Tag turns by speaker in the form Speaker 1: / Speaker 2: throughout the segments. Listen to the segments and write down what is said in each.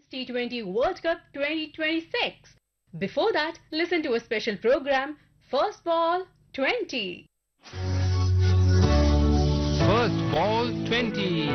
Speaker 1: T20 World Cup 2026. Before that, listen to a special program, First Ball 20.
Speaker 2: First Ball 20.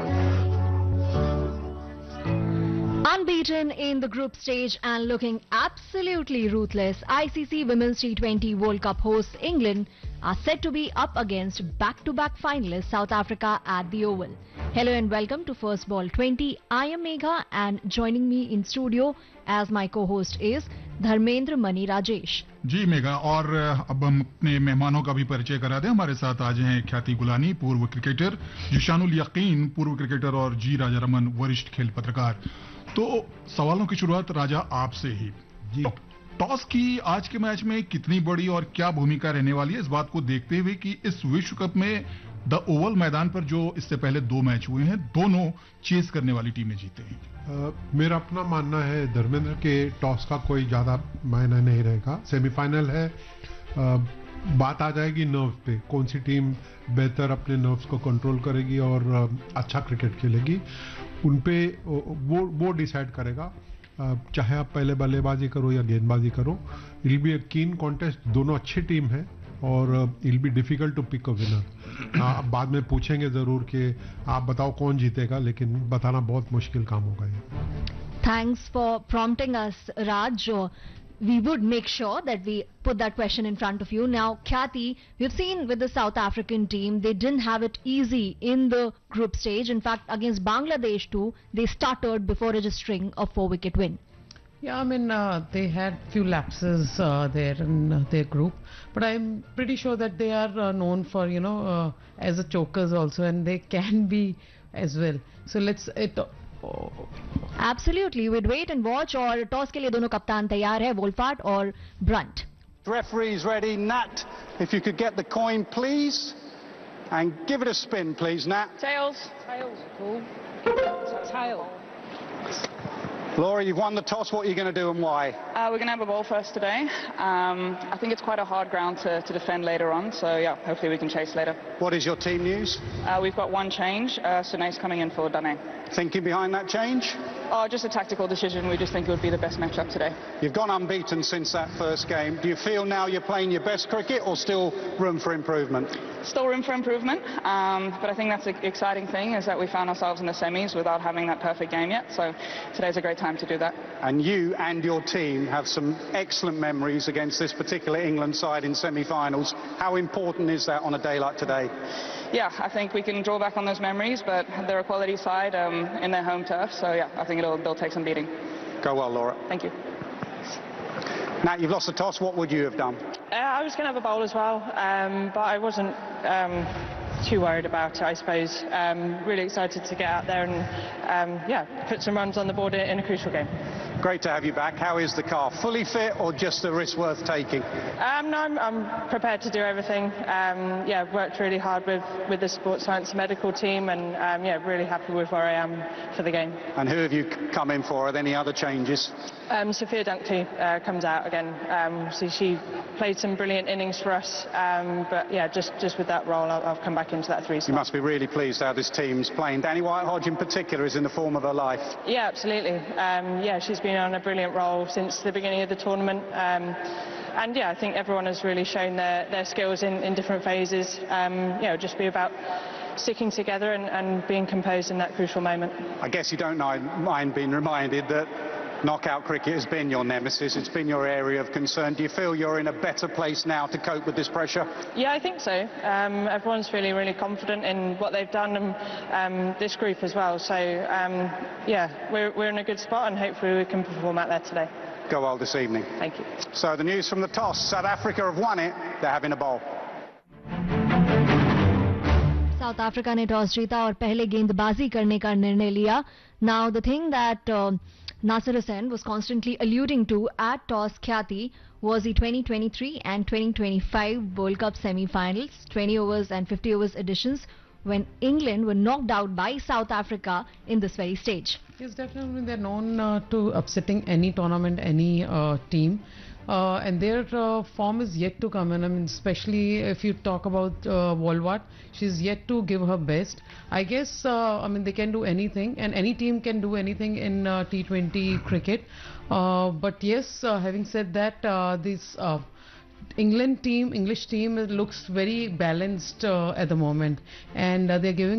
Speaker 3: Unbeaten in the group stage and looking absolutely ruthless, ICC Women's T20 World Cup hosts England are set to be up against back-to-back finalists South Africa at the Oval. Hello and welcome to First Ball 20. I am Megha and joining me in studio as my co-host is Dharmendra money Rajesh.
Speaker 4: Ji mega, और अब हम अपने मेहमानों का भी परिचय करा दें। हमारे साथ आज हैं ख्याति गुलानी, पूर्व क्रिकेटर, जिशानुल यकीन, पूर्व क्रिकेटर, और जी राजा रमन, वरिष्ठ खेल पत्रकार। तो सवालों की शुरुआत राजा आपसे ही जी। टॉस की आज के मैच में कितनी बड़ी और क्या भूमिका रहने वाली है, इस बात को देखते हुए कि इस विश्व कप में द ओवल मैदान पर जो इससे पहले दो मैच हुए हैं, दोनों चेस करने वाली टीमें जीते हैं।
Speaker 5: मेरा अपना मानना है धर्मेंद्र के टॉस का कोई ज्यादा मायना नहीं रहेगा। सेमीफाइनल है, बात आ जाएगी नर्व पे, कौन सी टीम बेहतर अपने नर्व्स को कंट्रोल करेगी और अच्छा क्रिकेट खेलेगी, उन पे वो डिसाइड करेगा। चाहे आप पहले बल्लेबाजी करो या गेंदबाजी करो, इट बी अ कीन कॉन्टेस्ट। दोनों अच्छी टीम है और it be difficult to pick a winner. बाद में पूछेंगे जरूर कि आप बताओ कौन जीतेगा, लेकिन बताना बहुत मुश्किल काम होगा ये।
Speaker 3: Thanks for prompting us, Raj. We would make sure that we put that question in front of you. Now, Khyati, we've seen with the South African team, they didn't have it easy in the group stage. In fact, against Bangladesh too, they stuttered before registering a 4-wicket win.
Speaker 6: Yeah, I mean, they had few lapses there in their group, but I'm pretty sure that they are known for, as a chokers also, and they can be as well. So
Speaker 3: Absolutely, we'd wait and watch. और toss के लिए दोनों कप्तान तैयार है, वोल्फार्ट और Brunt.
Speaker 7: Referee's ready. Nat, if you could get the coin, please, and give it a spin, please, Nat.
Speaker 8: Tails. Cool. Tail.
Speaker 7: Laura, you've won the toss. What are you going to do and why?
Speaker 8: We're going to have a ball first today. I think it's quite a hard ground to defend later on, so yeah, hopefully we can chase later.
Speaker 7: What is your team news?
Speaker 8: We've got one change. Sune's coming in for Dane.
Speaker 7: Thinking behind that change?
Speaker 8: Oh, just a tactical decision. We just think it would be the best matchup today.
Speaker 7: You've gone unbeaten since that first game. Do you feel now you're playing your best cricket, or still room for improvement?
Speaker 8: Still room for improvement, but I think that's the exciting thing, is that we found ourselves in the semis without having that perfect game yet, so today's a great time to do that.
Speaker 7: And you and your team have some excellent memories against this particular England side in semi-finals. How important is that on a day like today?
Speaker 8: Yeah, I think we can draw back on those memories, but they're a quality side in their home turf, so yeah, I think they'll take some beating.
Speaker 7: Go well, Laura.
Speaker 8: Thank you.
Speaker 7: Nat, you've lost the toss. What would you have done?
Speaker 9: I was going to have a bowl as well, but I wasn't too worried about it, I suppose. Really excited to get out there and put some runs on the board in a crucial game.
Speaker 7: Great to have you back. How is the car? Fully fit or just a risk worth taking?
Speaker 9: No, I'm prepared to do everything. Worked really hard with the sports science medical team, and really happy with where I am for the game.
Speaker 7: And who have you come in for? Are there any other changes?
Speaker 9: Sophia Dunkley comes out again. So she played some brilliant innings for us, but yeah, just with that role, I've come back into that 3 slot.
Speaker 7: You must be really pleased how this team's playing. Danny White-Hodge in particular is in the form of her life.
Speaker 9: Yeah, absolutely. She's been on a brilliant role since the beginning of the tournament. And yeah, I think everyone has really shown their skills in different phases. Just be about sticking together and being composed in that crucial moment.
Speaker 7: I guess you don't mind being reminded that knockout cricket has been your nemesis. It's been your area of concern. Do you feel you're in a better place now to cope with this pressure?
Speaker 9: Yeah, I think so. Everyone's feeling really confident in what they've done, and this group as well. So we're in a good spot, and hopefully we can perform out there today.
Speaker 7: Go well this evening.
Speaker 9: Thank you.
Speaker 7: So the news from the toss: South Africa have won it. They're having a bowl.
Speaker 3: South Africa ने toss जीता और पहले गेंदबाजी करने का निर्णय लिया. Now the thing that Nasir Hussain was constantly alluding to at toss, Khyati, was the 2023 and 2025 World Cup semi-finals, 20 overs and 50 overs editions, when England were knocked out by South Africa in this very stage.
Speaker 6: Yes, definitely. They're known to upsetting any tournament, any team. and their form is yet to come. And I mean, especially if you talk about Wolwart, she's yet to give her best. I guess, I mean, they can do anything, and any team can do anything in T20 cricket. But yes, having said that, this English team looks very balanced at the moment, and they're giving